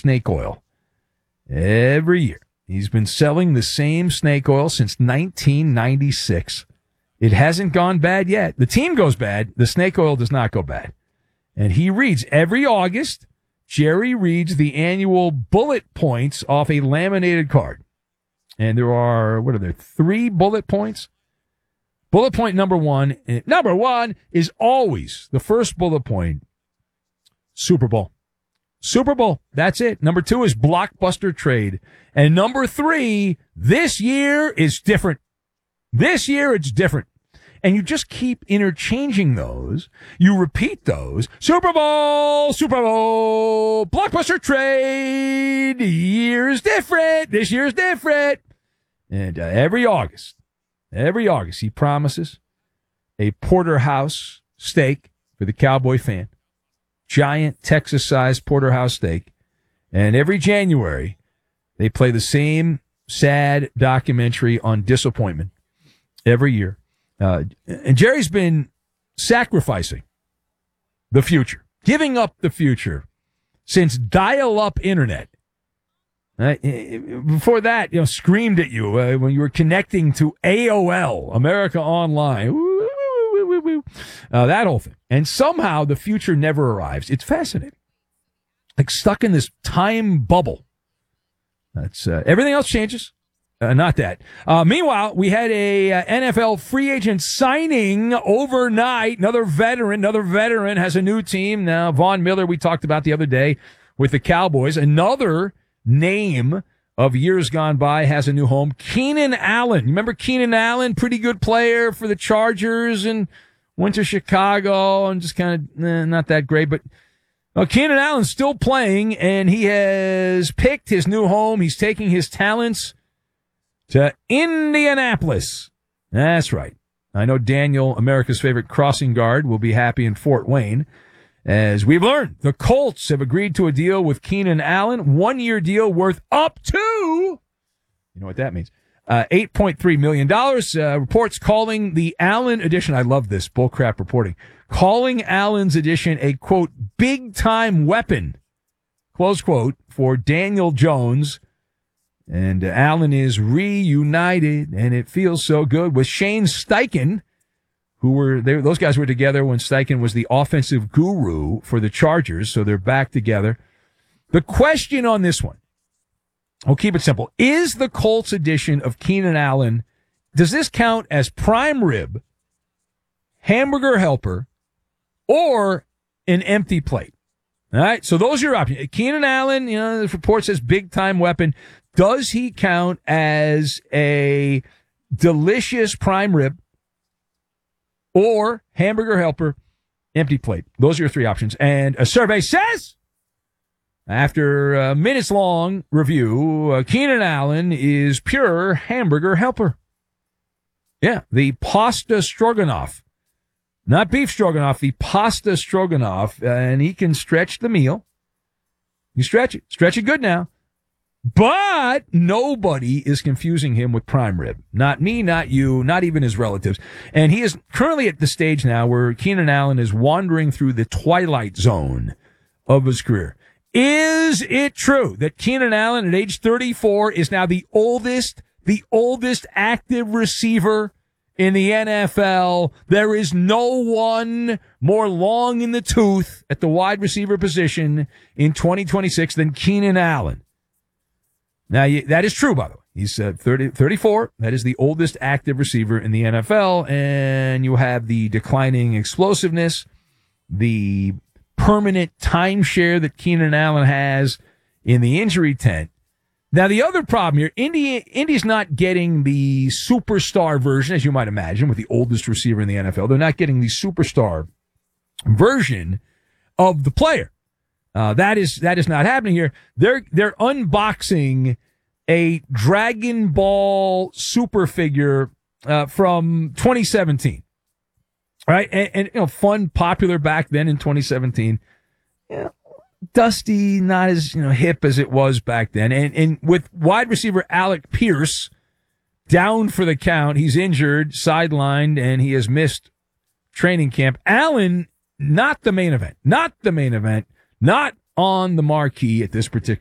snake oil every year. He's been selling the same snake oil since 1996. It hasn't gone bad yet. The team goes bad. The snake oil does not go bad. And he reads every August. Jerry reads the annual bullet points off a laminated card. And there are, 3 bullet points? Bullet point number one. Number one is always the first bullet point. Super Bowl. Super Bowl. That's it. Number 2 is blockbuster trade. And number 3, this year is different. This year it's different. And you just keep interchanging those. You repeat those. Super Bowl, blockbuster trade. Year's different. This year's different. And every August, he promises a porterhouse steak for the Cowboy fan. Giant Texas-sized porterhouse steak. And every January, they play the same sad documentary on disappointment every year. And Jerry's been sacrificing the future, giving up the future since dial-up internet. Before that, screamed at you when you were connecting to AOL, America Online. That whole thing. And somehow the future never arrives. It's fascinating. Like stuck in this time bubble. That's everything else changes. Not that. Meanwhile, we had a NFL free agent signing overnight. Another veteran has a new team now. Von Miller, we talked about the other day with the Cowboys. Another name of years gone by has a new home. Keenan Allen. You remember Keenan Allen? Pretty good player for the Chargers and went to Chicago and just kind of not that great. But Keenan Allen's still playing, and he has picked his new home. He's taking his talents to Indianapolis. That's right. I know Daniel, America's favorite crossing guard, will be happy in Fort Wayne. As we've learned, the Colts have agreed to a deal with Keenan Allen, 1-year deal worth up to, you know what that means, $8.3 million. Reports calling the Allen edition, I love this bullcrap reporting, calling Allen's edition a, quote, big-time weapon, close quote, for Daniel Jones. And Allen is reunited, and it feels so good with Shane Steichen, those guys were together when Steichen was the offensive guru for the Chargers, so they're back together. The question on this one, we'll keep it simple. Is the Colts edition of Keenan Allen, does this count as prime rib, hamburger helper, or an empty plate? All right, so those are your options. Keenan Allen, the report says big-time weapon. Does he count as a delicious prime rib or hamburger helper, empty plate? Those are your 3 options. And a survey says, after a minutes-long review, Keenan Allen is pure hamburger helper. Yeah, the pasta stroganoff. Not beef stroganoff, the pasta stroganoff. And he can stretch the meal. You stretch it. Stretch it good now. But nobody is confusing him with prime rib. Not me, not you, not even his relatives. And he is currently at the stage now where Keenan Allen is wandering through the twilight zone of his career. Is it true that Keenan Allen at age 34 is now the oldest active receiver in the NFL? There is no one more long in the tooth at the wide receiver position in 2026 than Keenan Allen. Now, that is true, by the way. He's 34. That is the oldest active receiver in the NFL. And you have the declining explosiveness, the permanent timeshare that Keenan Allen has in the injury tent. Now, the other problem here, Indy's not getting the superstar version, as you might imagine, with the oldest receiver in the NFL. They're not getting the superstar version of the player. That is not happening here. They're unboxing a Dragon Ball super figure from 2017. All right, and fun, popular back then in 2017. Yeah, dusty, not as hip as it was back then. And with wide receiver Alec Pierce down for the count, he's injured, sidelined, and he has missed training camp. Allen, not the main event, not on the marquee at this particular